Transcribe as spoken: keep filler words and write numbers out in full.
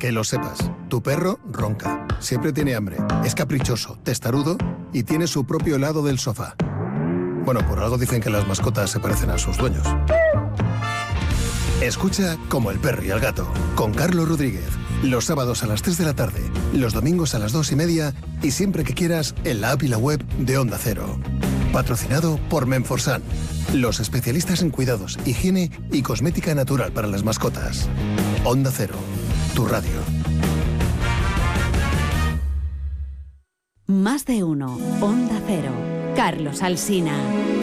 Que lo sepas, tu perro ronca, siempre tiene hambre, es caprichoso, testarudo y tiene su propio lado del sofá. Bueno, por algo dicen que las mascotas se parecen a sus dueños. Escucha Como el perro y el gato, con Carlos Rodríguez. Los sábados a las tres de la tarde, los domingos a las dos y media y siempre que quieras en la app y la web de Onda Cero. Patrocinado por Menforsan, los especialistas en cuidados, higiene y cosmética natural para las mascotas. Onda Cero, tu radio. Más de uno. Onda Cero. Carlos Alsina.